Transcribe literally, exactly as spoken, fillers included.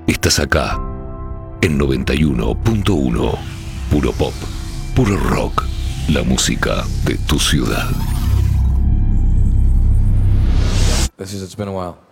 estás acá, en noventa y uno punto uno. Puro pop, puro rock, la música de tu ciudad. This is It's Been a While.